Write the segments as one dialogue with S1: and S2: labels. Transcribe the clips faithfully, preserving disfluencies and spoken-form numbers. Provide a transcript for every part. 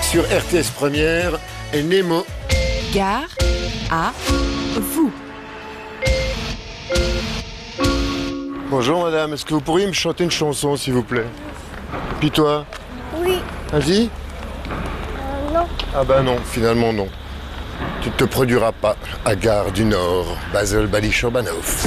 S1: sur R T S Première et Nemo.
S2: Gare à vous.
S1: Bonjour madame, est-ce que vous pourriez me chanter une chanson s'il vous plaît? Puis toi?
S3: Oui.
S1: Vas-y.
S3: Euh, non.
S1: Ah ben non, finalement non. Tu ne te produiras pas à Gare du Nord, Basel Bali-Chorbanov.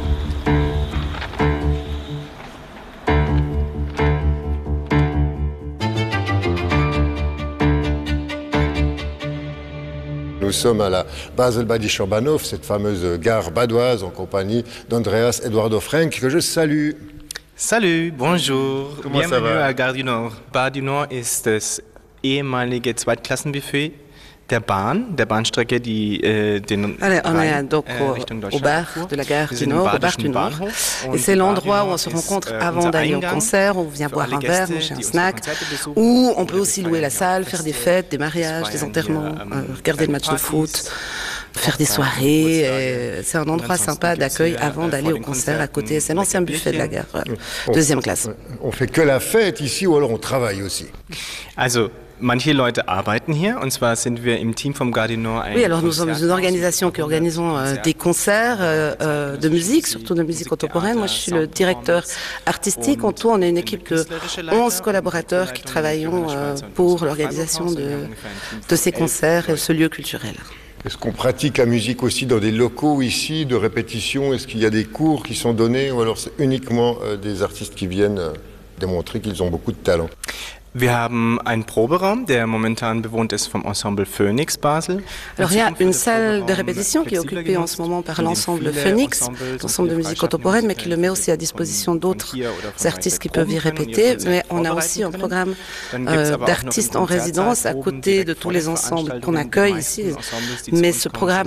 S1: Nous sommes à la Basel Bali-Chorbanov, cette fameuse gare badoise en compagnie d'Andreas Eduardo Frank, que je salue.
S4: Salut, bonjour.
S1: Comment ça
S4: Bienvenue
S1: va?
S4: à Gare du Nord. Gare du Nord ist das ehemalige Zweitklassenbuffet der Bahn, der Bahnstrecke, die äh, den
S2: Allez, on est
S4: Rhein,
S2: donc
S4: äh,
S2: au,
S4: Richtung
S2: au
S4: Deutschland
S2: bar
S4: fuhr.
S2: de la gare
S4: Wir
S2: du
S4: sind im
S2: Nord, au bar
S4: Badischen
S2: du Nord.
S4: Bahnhof
S2: Et
S4: und
S2: c'est
S4: Bar du
S2: l'endroit où on
S4: Nord
S2: se
S4: ist,
S2: rencontre
S4: äh,
S2: avant
S4: unser
S2: d'aller au
S4: Eingang
S2: concert, où on vient
S4: für
S2: boire
S4: alle
S2: un verre,
S4: Gäste,
S2: manger un
S4: die unsere
S2: snack,
S4: Konzerte besuchen.
S2: ou on peut
S4: Oder
S2: aussi
S4: wir
S2: louer la
S4: feiern
S2: salle,
S4: hier
S2: faire des
S4: Feste.
S2: fêtes, des
S4: Wir
S2: mariages, des
S4: feiern
S2: enterrements,
S4: hier, ähm,
S2: euh, regarder le match de foot,
S4: Partys,
S2: faire des
S4: Hochzeiten,
S2: soirées.
S4: Geburtstage.
S2: et C'est un endroit
S4: ansonsten
S2: sympa
S4: gibt's
S2: d'accueil
S4: hier,
S2: avant
S4: äh,
S2: d'aller
S4: vor
S2: au
S4: den
S2: concert à côté.
S4: Konzerten
S2: C'est l'ancien
S4: lecker
S2: buffet de la
S4: Bierchen.
S2: gare, euh,
S1: On-
S2: deuxième classe.
S1: On fait que la fête ici ou alors on travaille aussi?
S4: Also, manche Leute arbeiten hier, und zwar sind wir im Team vom Gare du Nord.
S2: Oui, alors nous sommes une organisation qui organisons euh, des concerts euh, euh, de musique, surtout de musique contemporaine. Moi, je suis le directeur artistique. En tout, on est une équipe de onze collaborateurs qui travaillons euh, pour l'organisation de, de ces concerts et ce lieu culturel.
S1: Est-ce qu'on pratique la musique aussi dans des locaux ici, de répétition? Est-ce qu'il y a des cours qui sont donnés ou alors c'est uniquement euh, des artistes qui viennent euh, démontrer qu'ils ont beaucoup de talent?
S4: Wir haben einen Proberaum, der momentan bewohnt ist vom Ensemble Phoenix Basel.
S2: Alors il y a une salle de répétition qui est occupée en ce moment par l'ensemble Phoenix, l'ensemble de musique contemporaine, mais qui le met aussi à disposition d'autres artistes qui peuvent y répéter. Mais on a aussi un programme euh, d'artistes en résidence à côté de tous les ensembles qu'on accueille ici. Mais ce programme